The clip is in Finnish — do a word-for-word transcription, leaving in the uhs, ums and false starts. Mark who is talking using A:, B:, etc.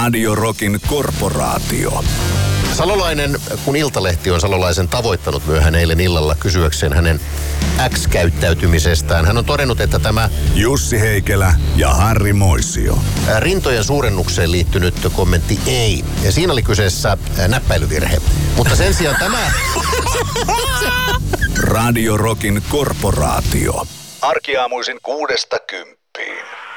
A: Radio Rockin korporaatio.
B: Salolainen, kun Iltalehti on Salolaisen tavoittanut myöhään eilen illalla kysyäkseen hänen X-käyttäytymisestään. Hän on todennut, että tämä
A: Jussi Heikelä ja Harri Moisio.
B: rintojen suurennukseen liittynyt kommentti ei. Ja siinä oli kyseessä näppäilyvirhe. Mutta sen sijaan tämä
A: Radio Rockin korporaatio. Arkiaamuisin kuudesta kymppiin.